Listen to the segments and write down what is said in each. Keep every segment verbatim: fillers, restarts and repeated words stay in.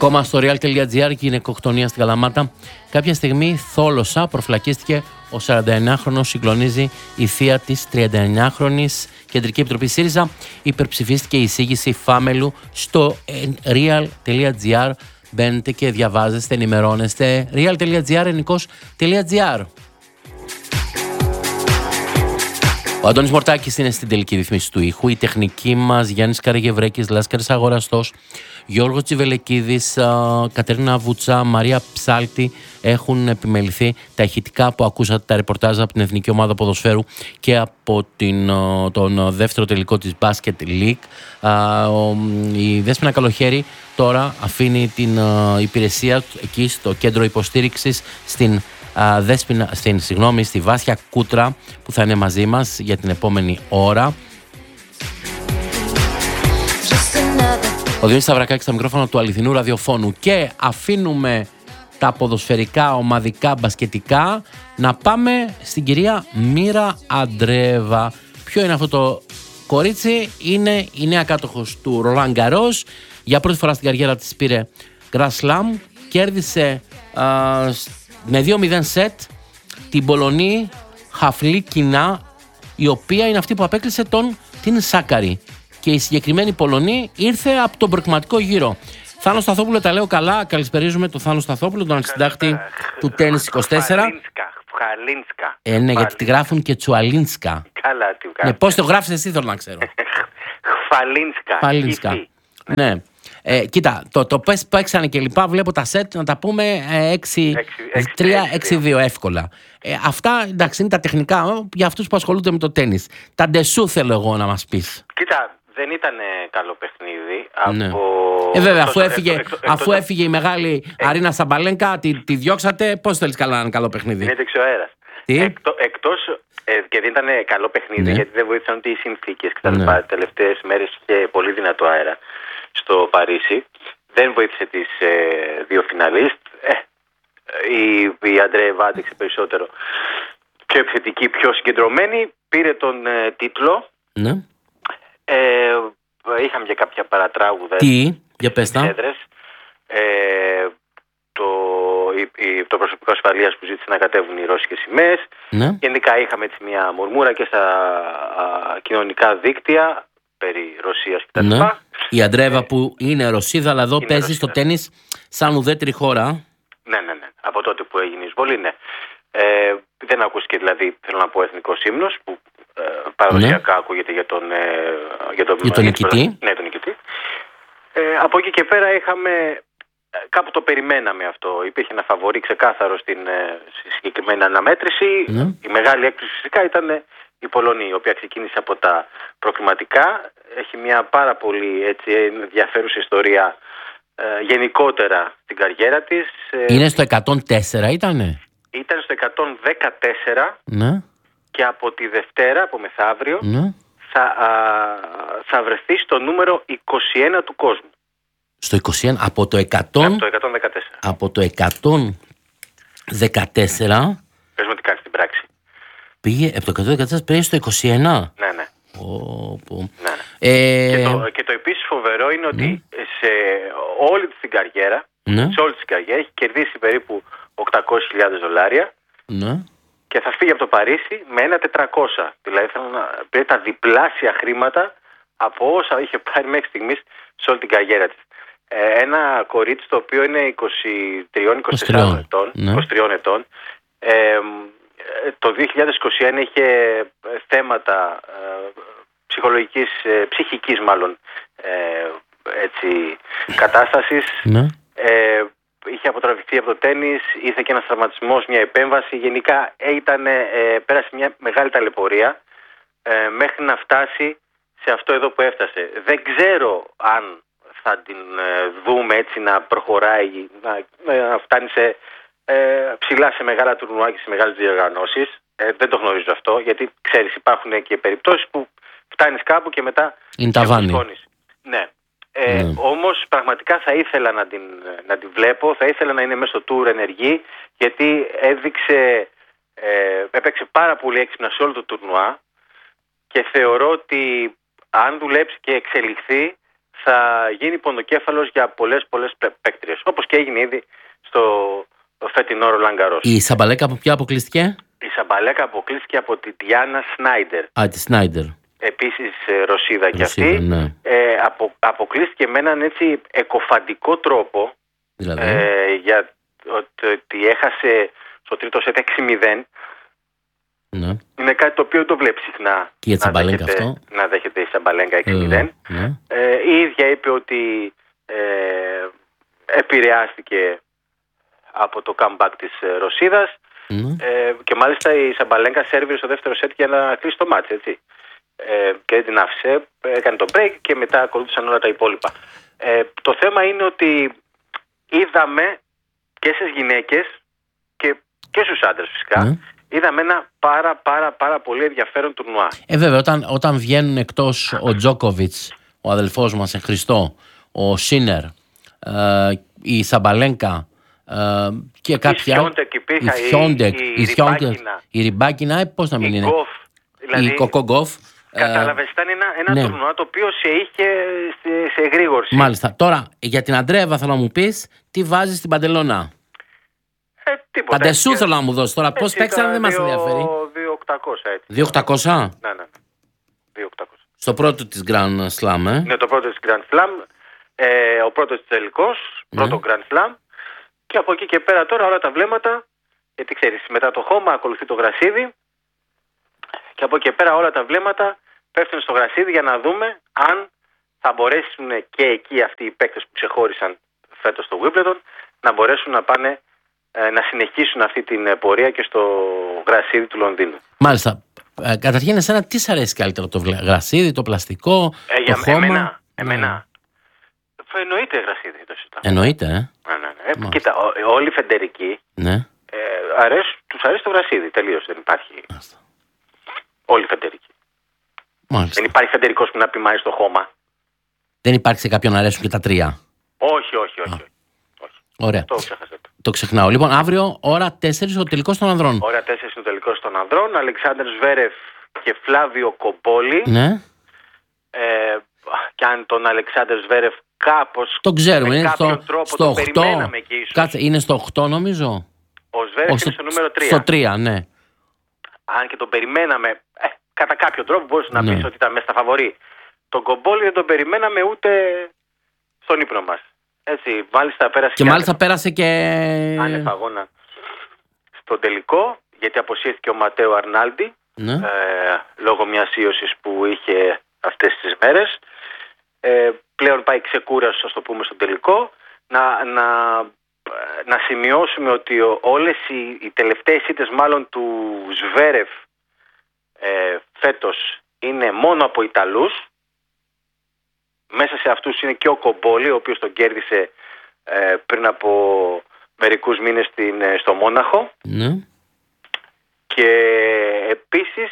Ακόμα στο real.gr, γυναικοκτονία στην Καλαμάτα. Κάποια στιγμή θόλωσα, προφυλακίστηκε ο σαρανταεννιάχρονος, συγκλονίζει η θεία της τριανταεννιάχρονης. Κεντρική Επιτροπή ΣΥΡΙΖΑ, υπερψηφίστηκε η εισήγηση Φάμελου στο real.gr. Μπαίνετε και διαβάζεστε, ενημερώνεστε. real.gr, ενικός.gr. Ο Αντώνης Μορτάκης είναι στην τελική ρυθμίση του ήχου. Η τεχνική μας, Γιάννης Καραγευρέκης, Λάσκαρης Αγοραστός, Γιώργος Τσιβελεκίδης, Κατερίνα Βούτσα, Μαρία Ψάλτη έχουν επιμεληθεί. Τα ηχητικά που ακούσατε, τα ρεπορτάζ από την Εθνική Ομάδα Ποδοσφαίρου και από την, τον δεύτερο τελικό της Basket League. Η Δέσποινα Καλοχέρη τώρα αφήνει την υπηρεσία εκεί στο κέντρο υποστήριξης στην Δέσποινα, στην, συγγνώμη, στη Βάσια Κούτρα, που θα είναι μαζί μας για την επόμενη ώρα. Ο Διονύσης Σταυρακάκης στα μικρόφωνα του αληθινού ραδιοφώνου, και αφήνουμε τα ποδοσφαιρικά, ομαδικά, μπασκετικά, να πάμε στην κυρία Μύρα Αντρέβα. Ποιο είναι αυτό το κορίτσι? Είναι η νέα κάτοχος του Ρολάν Γκαρός. Για πρώτη φορά στην καριέρα της πήρε Grand Slam, κέρδισε α, με δύο μηδέν σετ την Πολωνή Χαφλίκινα, η οποία είναι αυτή που απέκλεισε τον την Σάκαρη. Και η συγκεκριμένη Πολωνή ήρθε από τον προκριματικό γύρο. Θάνο Σταθόπουλο, τα λέω καλά? Καλησπερίζουμε τον Θάνο Σταθόπουλο, τον αρχισυντάκτη του Τένις είκοσι τέσσερα. Φχαλίνσκα. Ε, ναι, γιατί τη γράφουν και Τσουαλίνσκα. Καλά, τι γράφουν. Ναι, πώς το γράφεις εσύ, θέλω να ξέρω. Χφαλίνσκα. Χφαλίνσκα. Ναι. Ε, κοίτα, το, το πες παίξανε και λοιπά, βλέπω τα σετ, να τα πούμε έξι τρία έξι δύο εύκολα. Ε, αυτά, εντάξει, είναι τα τεχνικά ε, για αυτούς που ασχολούνται με το τένις. Τα ντεσού θέλω εγώ να μας πεις. Κοίτα, δεν ήταν καλό παιχνίδι. Ναι. Από... Ε, βέβαια, αφού, εκτός, έφυγε, εκτός, αφού εκτός, έφυγε η μεγάλη ε, Αρίνα Σαμπαλένκα, τη, τη διώξατε, πώς θέλεις καλά να είναι καλό παιχνίδι? Είναι δεξιοαέρας. Εκτό, εκτός, ε, και δεν ήταν καλό παιχνίδι, ναι, γιατί δεν βοήθησαν ούτε οι συνθήκες και τα λοιπά. Ναι. Τελευταίες μέρες είχε πολύ δυνατό αέρα στο Παρίσι. Δεν βοήθησε τις ε, δύο φιναλίστ. Ε, η, η Αντρέεβα άντεξε περισσότερο, πιο επιθετική, πιο συγκεντρωμένη. Πήρε τον ε, τίτλο. Ναι. Ε, είχαμε και κάποια παρατράγουδα. Τι, για πες τα. Ε, το, η, το προσωπικό ασφαλείας που ζήτησε να κατέβουν οι ρώσικες σημαίες. Ναι. Γενικά είχαμε έτσι μια μουρμούρα και στα α, κοινωνικά δίκτυα περί Ρωσίας κτλ. Ναι. Η Αντρέβα ε, που είναι Ρωσίδα, αλλά εδώ παίζει Ρωσίδα στο τένις σαν ουδέτερη χώρα. Ναι, ναι, ναι. Από τότε που έγινε η εισβολή, ναι. Ε, δεν ακούστηκε δηλαδή, θέλω να πω, εθνικός ύμνος που ε, παραδοσιακά ναι, ακούγεται για τον, ε, για τον, για τον νικητή. Ναι, τον νικητή. Ε, από εκεί και πέρα είχαμε, κάπου το περιμέναμε αυτό. Υπήρχε ένα φαβορί ξεκάθαρο στην, στη συγκεκριμένη αναμέτρηση. Ναι. Η μεγάλη έκπληξη φυσικά ήταν η Πολωνία, η οποία ξεκίνησε από τα προκριματικά. Έχει μια πάρα πολύ έτσι, ενδιαφέρουσα ιστορία ε, γενικότερα στην καριέρα της. Είναι στο εκατόν τέσσερα ήτανε? Ήταν στο εκατόν δεκατέσσερα. Ναι. Και από τη Δευτέρα, από μεθαύριο, ναι, θα, α, θα βρεθεί στο νούμερο είκοσι ένα του κόσμου. Στο είκοσι ένα, από το εκατό, από το εκατόν δεκατέσσερα. Από το εκατόν δεκατέσσερα. Πες μου τι κάνει στην πράξη. Πήγε, από το εκατόν δεκατέσσερα πήγε στο είκοσι ένα. Ναι, ναι. Oh, oh. ναι, ναι. Ε... Και, το, και το επίσης φοβερό είναι ότι ναι, σε όλη την καριέρα, ναι, σε όλη την καριέρα έχει κερδίσει περίπου οκτακόσιες χιλιάδες δολάρια. Ναι. Και θα φύγει από το Παρίσι με ένα τετρακόσια. Δηλαδή θα πήρε τα διπλάσια χρήματα από όσα είχε πάρει μέχρι στιγμής σε όλη την καριέρα της. Ε, ένα κορίτσι το οποίο είναι είκοσι τρία είκοσι τέσσερα ετών, ναι, είκοσι τρία ετών, ε, το δύο χιλιάδες είκοσι ένα είχε θέματα ε, ψυχολογικής, ε, ψυχικής μάλλον ε, έτσι, κατάστασης. Ναι. Ε, είχε αποτραβηχθεί από το τένις, ήρθε και ένας τραυματισμός, μια επέμβαση. Γενικά ήταν, ε, πέρασε μια μεγάλη ταλαιπωρία ε, μέχρι να φτάσει σε αυτό εδώ που έφτασε. Δεν ξέρω αν θα την ε, δούμε έτσι να προχωράει, να, να φτάνει σε, ε, ψηλά σε μεγάλα τουρνουά και σε μεγάλες διοργανώσεις. Ε, δεν το γνωρίζω αυτό, γιατί ξέρεις υπάρχουν και περιπτώσεις που φτάνεις κάπου και μετά είναι ταβάνι. Ναι. Ε, mm. Όμως πραγματικά θα ήθελα να την, να την βλέπω, θα ήθελα να είναι μέσα στο tour ενεργή, γιατί έδειξε, ε, έπαιξε πάρα πολύ έξυπνα σε όλο το τουρνουά και θεωρώ ότι αν δουλέψει και εξελιχθεί θα γίνει πονοκέφαλος για πολλές πολλές παίκτριες. Όπως και έγινε ήδη στο φετινό Ρολάν Γκαρός. Η Σαμπαλέκα από ποια αποκλείστηκε? Η Σαμπαλέκα αποκλείστηκε από τη Διάνα Σνάιντερ. Α, τη Σνάιντερ. Επίσης Ρωσίδα κι αυτή. Ναι. Ε, απο, αποκλείστηκε με έναν έτσι εκοφαντικό τρόπο. Δηλαδή. Ε, για ότι έχασε στο τρίτο σετ έξι μηδέν. Ναι. Είναι κάτι το οποίο το βλέπει συχνά. Και για να, δέχεται, αυτό. να δέχεται η Σαμπαλέγκα έξι μηδέν. Ε, ναι. ε, η ίδια είπε ότι ε, επηρεάστηκε από το comeback της Ρωσίδας. Mm. Ε, και μάλιστα η Σαμπαλέγκα σέρβιρε στο δεύτερο σετ για να κλείσει το μάτς, έτσι. Ε, και δεν την άφησε, έκανε το break και μετά ακολούθησαν όλα τα υπόλοιπα. Ε, το θέμα είναι ότι είδαμε και στις γυναίκες και, και στους άντρες φυσικά, mm. είδαμε ένα πάρα πάρα πάρα πολύ ενδιαφέρον τουρνουά. Ε βέβαια, όταν, όταν βγαίνουν εκτός ο Τζόκοβιτς, ο αδελφός μας εν Χριστώ, ο Σίνερ, ε, η Σαμπαλέγκα, Uh, και κάποια Φιόντεκ υπήρχα, η Φιόντεκ, η, η, η, η Ριμπάκινα, πώς να μην η είναι, Γκοφ, δηλαδή, η Κοκογκοφ. Κατάλαβες, uh, ήταν ένα, ένα ναι. τουρνουά το οποίο σε είχε σε, σε εγρήγορση. Μάλιστα. Τώρα, για την Αντρέβα θέλω να μου πεις, τι βάζεις στην Παντελώνα? Ε, τίποτα. Παντεσού θέλω να μου δώσεις τώρα, πώς παίξανε δεν μας ενδιαφέρει. δύο χιλιάδες οκτακόσια έτσι. δύο χιλιάδες οκτακόσια? Ναι, ναι, ναι. δύο χιλιάδες οκτακόσια. Στο πρώτο της Grand Slam, ε. Ναι, το πρώτο της Grand Slam. Ε, ο πρώτος της τελικός, ναι. πρώτο Grand Slam. Και από εκεί και πέρα τώρα όλα τα βλέμματα, γιατί ξέρεις, μετά το χώμα ακολουθεί το γρασίδι και από εκεί και πέρα όλα τα βλέμματα πέφτουν στο γρασίδι για να δούμε αν θα μπορέσουν και εκεί αυτοί οι παίκτες που ξεχώρισαν φέτος στο Wimbledon να μπορέσουν να πάνε ε, να συνεχίσουν αυτή την πορεία και στο γρασίδι του Λονδίνου. Μάλιστα. Ε, καταρχήν εσένα τι σ' αρέσει καλύτερα, το γρασίδι, το πλαστικό, ε, το για, χώμα? Εμένα, εμένα. Ναι. Εννοείται γρασίδι το συζητάμε. Εννοείται, ε. Ναι, ναι, ναι. Ε, κοίτα, ό, όλοι οι φεντερικοί ναι. ε, αρέσουν, τους αρέσει το γρασίδι, τελείως, δεν υπάρχει. Μάλιστα. Όλοι οι φεντερικοί. Μάλιστα. Δεν υπάρχει φεντερικός που να πειμάει στο χώμα. Δεν υπάρχει σε κάποιον να αρέσουν και τα τρία? Όχι, όχι, όχι. όχι. όχι. Ωραία. Το ξέχασα. Το ξεχνάω. Λοιπόν, αύριο ώρα τέσσερις ο τελικός των ανδρών. Ώρα τέσσερις ο τελικός των ανδρών. Αλεξάνδρ Σβέρεφ και Φλάβιο Κομπόλη. Ναι. Ε, και αν τον Αλεξάνδρ Σβέρεφ κάπως το ξέρουμε, είναι στο, τρόπο στο το οκτώ. Περιμέναμε και ίσως. Κάτσε, είναι στο οκτώ νομίζω. Ο Σβέρεφ είναι στο, στο νούμερο τρία. Στο τρία, ναι. Αν και τον περιμέναμε, ε, κατά κάποιο τρόπο μπορείς να ναι. πεις ότι ήταν μέσα στα φαβορί. Τον Κομπόλη δεν τον περιμέναμε ούτε στον ύπνο μας. Έτσι, μάλιστα πέρασε και, και μάλιστα άνεφα. πέρασε και άνευ αγώνα στον τελικό, γιατί αποσύρθηκε ο Ματέο Αρνάλντι ναι. ε, λόγω μιας ίωσης που είχε αυτές τις μέρες. Ε, πλέον πάει ξεκούραστος, ας το πούμε, στον τελικό. Να, να, να σημειώσουμε ότι όλες οι, οι τελευταίες ήττες μάλλον του Σβέρεφ ε, φέτος είναι μόνο από Ιταλούς. Μέσα σε αυτούς είναι και ο Κομπόλη, ο οποίος τον κέρδισε ε, πριν από μερικούς μήνες στην, στο Μόναχο. Ναι. Και επίσης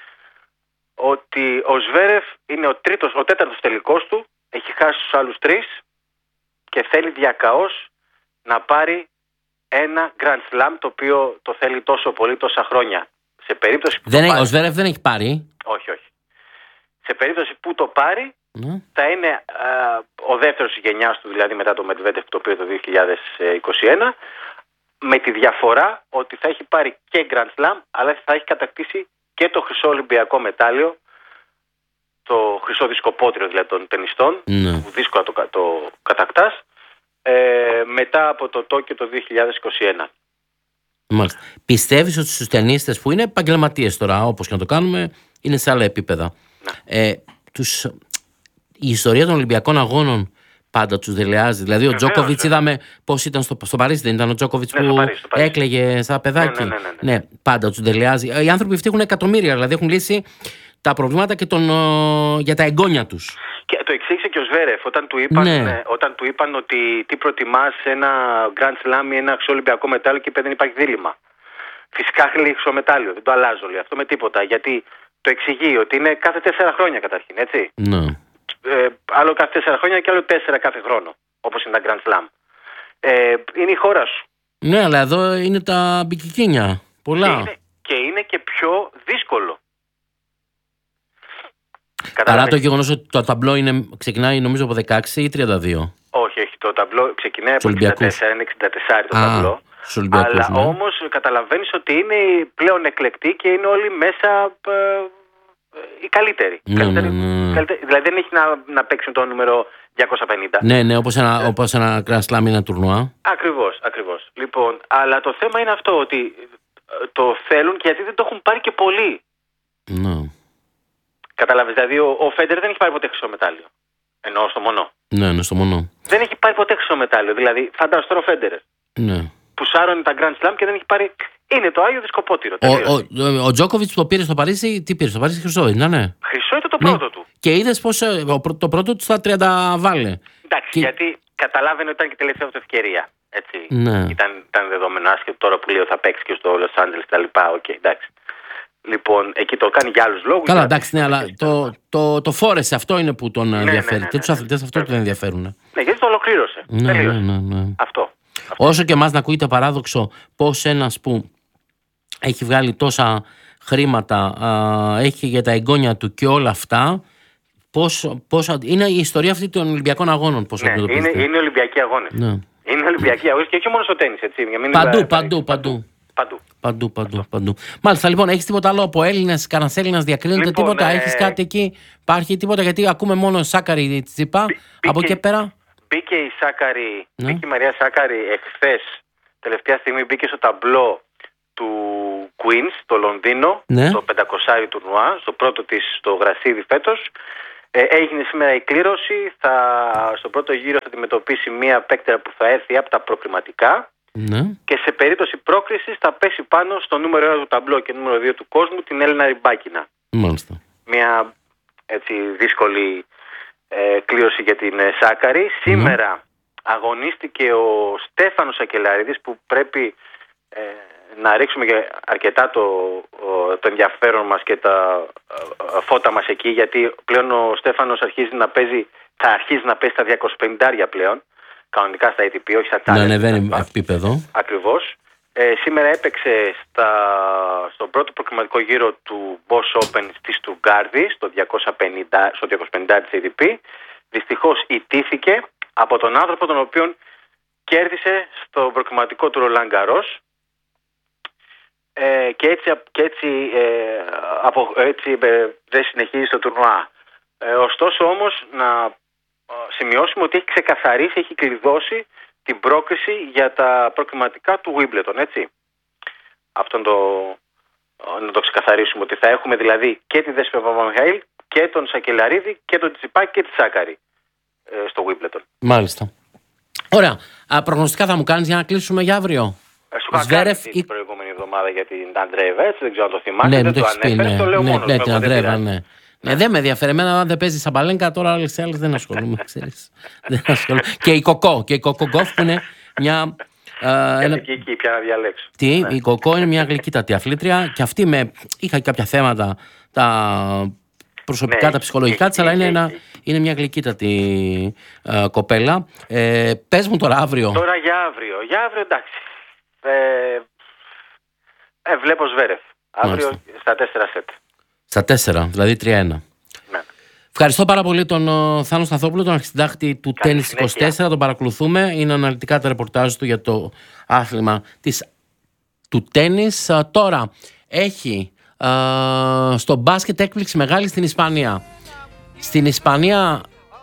ότι ο Σβέρεφ είναι ο, τρίτος, ο τέταρτος τελικός του, έχει χάσει τους άλλους τρεις και θέλει διακαώς να πάρει ένα Grand Slam, το οποίο το θέλει τόσο πολύ τόσα χρόνια. Σε περίπτωση που δεν το έχει, πάρει, ο Σβέρεφ δεν έχει πάρει. Όχι, όχι. Σε περίπτωση που το πάρει, ναι. θα είναι α, ο δεύτερος της γενιάς του, δηλαδή μετά το Medvedev το οποίο το δύο χιλιάδες είκοσι ένα, με τη διαφορά ότι θα έχει πάρει και Grand Slam, αλλά θα έχει κατακτήσει και το χρυσό Ολυμπιακό μετάλλιο, το χρυσό δισκοπότηριο δηλαδή των τενιστών, ναι. που δύσκολα το, το κατακτάς, ε, μετά από το Τόκιο το δύο χιλιάδες είκοσι ένα. Μάλιστα. Πιστεύεις ότι στους ταινίστες που είναι επαγγελματίες τώρα, όπως και να το κάνουμε, είναι σε άλλα επίπεδα, ναι. ε, τους, η ιστορία των Ολυμπιακών Αγώνων πάντα τους δελεάζει? Δηλαδή ο Τζόκοβιτς είδαμε πώς ήταν στο, στο Παρίσι, δεν ήταν ο Τζόκοβιτς ναι, που Παρίσι, στο Παρίσι. έκλαιγε σαν παιδάκι? Ναι, ναι, ναι, ναι. ναι, πάντα τους δελεάζει. Οι άνθρωποι αυτοί έχουν εκατομμύρια, δηλαδή έχουν λύσει τα προβλήματα και τον, ο, για τα εγγόνια τους. Και το εξήγησε και ο Σβέρεφ όταν του είπαν, ναι. όταν του είπαν ότι τι προτιμάς, ένα Grand Slam ή ένα χρυσό Ολυμπιακό μετάλλιο, και είπε δεν υπάρχει δίλημμα. Φυσικά χρυσό μετάλλιο, δεν το αλλάζω λέει αυτό με τίποτα, γιατί το εξηγεί ότι είναι κάθε τέσσερα χρόνια καταρχήν, έτσι. Ναι. Ε, άλλο κάθε τέσσερα χρόνια και άλλο τέσσερα κάθε χρόνο, όπως είναι τα Grand Slam. Ε, είναι η χώρα σου. Ναι, αλλά εδώ είναι τα μπικικίνια. Πολλά. Και είναι, και είναι και πιο δύσκολο. Άρα το γεγονός ότι το ταμπλό είναι, ξεκινάει νομίζω από δεκαέξι ή τριάντα δύο. Όχι, όχι. Το ταμπλό ξεκινάει από εξήντα τέσσερα, είναι εξήντα τέσσερα το Α, ταμπλό. Αλλά ναι. όμως καταλαβαίνεις ότι είναι πλέον εκλεκτοί και είναι όλοι μέσα ε, οι καλύτεροι. Ναι, καλύτεροι, ναι, ναι. καλύτεροι. Δηλαδή δεν έχει να, να παίξουν το νούμερο διακόσια πενήντα. Ναι, ναι, όπως ένα, ε. όπως ένα Grand Slam ή ένα τουρνουά. Ακριβώς, ακριβώς. Λοιπόν, αλλά το θέμα είναι αυτό, ότι το θέλουν γιατί δεν το έχουν πάρει και πολλοί. Ναι. Καταλάβεις, δηλαδή ο, ο Φέντερ δεν έχει πάρει ποτέ χρυσό μετάλλιο. Εννοώ στο μονό. Ναι, ναι, στο μονό. Δεν έχει πάρει ποτέ χρυσό μετάλλιο. Δηλαδή, φαντάζομαι τώρα ο Φέντερ. Ναι. Που σάρωνε τα Grand Slam και δεν έχει πάρει. Είναι το Άγιο Δισκοπότηρο. Ο, ο, ο, ο Τζόκοβιτς που το πήρε στο Παρίσι, τι πήρε στο Παρίσι, χρυσό ήταν, ναι. Χρυσό ήταν το πρώτο ναι. του. Και είδες πως το πρώτο του στα τριάντα βάλε. Εντάξει, και... γιατί καταλάβαινε ότι ήταν και τελευταία του ευκαιρία. Έτσι. Ναι. Ήταν, ήταν δεδομένο, άσχετο τώρα που λέει ότι θα παίξει και στο Los Angeles κτλ. Οκ, okay, εντάξει. Λοιπόν, εκεί το κάνει για άλλους λόγους. Καλά, εντάξει, ναι, αλλά το, το, το φόρεσε, αυτό είναι που τον ναι, ενδιαφέρει. Ναι, ναι, ναι, και τους αθλητές αυτό τον ενδιαφέρουν. Ναι, γιατί το ολοκλήρωσε. Ναι, ναι, ναι, ναι. Αυτό. Όσο και εμάς να ακούγεται παράδοξο πως ένας που έχει βγάλει τόσα χρήματα, α, έχει για τα εγγόνια του και όλα αυτά, πώς, πώς, είναι η ιστορία αυτή των Ολυμπιακών Αγώνων. Πώς ναι, είναι, είναι Ολυμπιακοί Αγώνες. Ναι. Είναι Ολυμπιακοί Αγώνες και όχι μόνο στο τένις, έτσι. Παντού, παντού, παντού. Παντού. Παντού, παντού, παντού. Μάλιστα, λοιπόν, έχεις τίποτα άλλο από Έλληνες, κανένας Έλληνας διακρίνεται, λοιπόν, τίποτα, ε... έχεις κάτι εκεί, υπάρχει τίποτα, γιατί ακούμε μόνο Σάκαρη Τσίπα, από εκεί πέρα. Μπήκε η Σάκαρη, ναι. μπήκε η Μαρία Σάκαρη εχθές, τελευταία στιγμή μπήκε στο ταμπλό του Queens, στο Λονδίνο, ναι. στο πεντακόσια τουρνουά, στο πρώτο της στο γρασίδι φέτος. Ε, έγινε σήμερα η κλήρωση, θα, στο πρώτο γύρο θα αντιμετωπίσει μία παίκτερα που θα έρθει από τα προκριματικά. Ναι. Και σε περίπτωση πρόκρισης θα πέσει πάνω στο νούμερο ένα του ταμπλό και νούμερο δύο του κόσμου, την Έλληνα Ριμπάκινα. Μάλιστα. Μια έτσι δύσκολη ε, κλήρωση για την ε, Σάκαρη. Mm. Σήμερα αγωνίστηκε ο Στέφανος Σακελαρίδης, που πρέπει ε, να ρίξουμε και αρκετά το, το ενδιαφέρον μας και τα ε, φώτα μας εκεί, γιατί πλέον ο Στέφανος αρχίζει να παίζει, θα αρχίζει να παίζει στα διακόσια πενήντα πλέον. Κανονικά στα έι τι πι, όχι στα challenge. Να ανεβαίνει επίπεδο. Ακριβώς. Ε, σήμερα έπαιξε στα, στον πρώτο προκριματικό γύρο του Boss Open στη Στουτγκάρδη, στο διακόσια πενήντα, στο διακόσια πενήντα της έι τι πι. Δυστυχώς ιτήθηκε από τον άνθρωπο τον οποίον κέρδισε στο προκριματικό του Roland Garros. Ε, και έτσι, και έτσι, ε, από, έτσι ε, δεν συνεχίζει το τουρνουά. Ε, ωστόσο όμως να σημειώσουμε ότι έχει ξεκαθαρίσει, έχει κλειδώσει την πρόκριση για τα προκριματικά του Wimbledon, έτσι. Αυτό το, να το ξεκαθαρίσουμε, ότι θα έχουμε δηλαδή και τη Δέσποινα Παπαμιχαήλ και τον Σακελαρίδη και τον Τσιπάκη και τη Σάκαρη ε, στο Wimbledon. Μάλιστα. Ωραία. Α, προγνωστικά θα μου κάνεις για να κλείσουμε για αύριο. Ε, σου είχα κάνει την ή... προηγούμενη εβδομάδα για την Αντρέεβα, έτσι, δεν ξέρω αν το θυμάσαι. Ναι, δεν το, το ανέφερες, ναι, το λέω ναι, μόνος. Ναι, την Αντρέεβα, ναι. Ναι, δεν με ενδιαφέρει. Εμένα, αν δεν παίζει σαμπαλένκα, τώρα άλλες σε άλλες δεν ασχολούμαι. Ξέρεις. Δεν ασχολούμαι. Και η Κοκό, και η Κοκό Γκοφ που είναι μια. Uh, ένα... και εκεί πια να διαλέξω. Τι, ναι. Η Κοκό είναι μια γλυκύτατη αθλήτρια και αυτή με. Είχα κάποια θέματα τα προσωπικά, ναι, τα ψυχολογικά της, αλλά είναι, ένα, είναι μια γλυκύτατη uh, κοπέλα. Ε, πες μου τώρα αύριο. Τώρα για αύριο. Για αύριο εντάξει. Ε, ε, βλέπω Σβέρεφ. Αύριο Μάλιστα. Στα τέσσερα σετ. Στα τέσσερα, δηλαδή τρία ένα. Ναι. Ευχαριστώ πάρα πολύ τον uh, Θάνο Σταθόπουλο, τον αρχισυντάκτη του Τένις είκοσι τέσσερα. Τον παρακολουθούμε. Είναι αναλυτικά τα ρεπορτάζ του για το άθλημα της, του τένις. Uh, τώρα έχει uh, στο μπάσκετ έκπληξη μεγάλη στην Ισπανία. Στην Ισπανία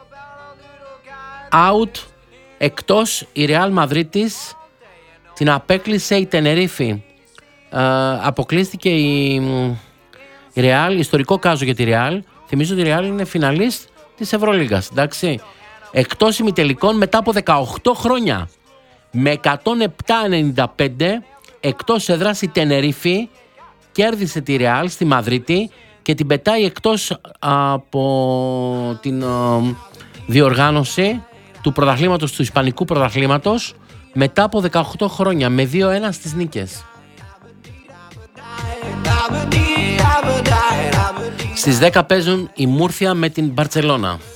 out, εκτός η Ρεάλ Μαδρίτης, την απέκλεισε η Τενερίφη. Uh, αποκλείστηκε η... Η Real, ιστορικό κάζο για τη Real. Θυμίζω ότι η Real είναι φιναλίστ της Ευρωλίγκας, εντάξει. Εκτός ημιτελικών μετά από δεκαοκτώ χρόνια. Με εκατόν επτά ενενήντα πέντε, εκτός έδρας η Τενερίφη κέρδισε τη Real στη Μαδρίτη και την πετάει εκτός από την uh, διοργάνωση του πρωταθλήματος, του Ισπανικού πρωταθλήματος, μετά από δεκαοκτώ χρόνια, με δύο ένα στις νίκες. Στις δέκα παίζουν η Μούρθια με την Μπαρτσελώνα.